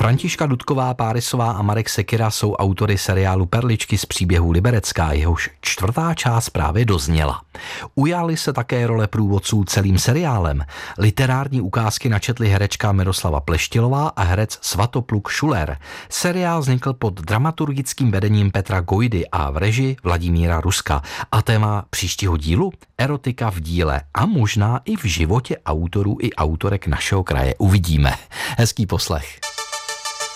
Františka Dudková, Párisová a Marek Sekyra jsou autory seriálu Perličky z příběhu Liberecká, jehož 4. část právě dozněla. Ujali se také role průvodců celým seriálem. Literární ukázky načetli herečka Miroslava Pleštilová a herec Svatopluk Šuler. Seriál vznikl pod dramaturgickým vedením Petra Gojdy a v režii Vladimíra Ruska. A téma příštího dílu? Erotika v díle a možná i v životě autorů i autorek našeho kraje. Uvidíme. Hezký poslech.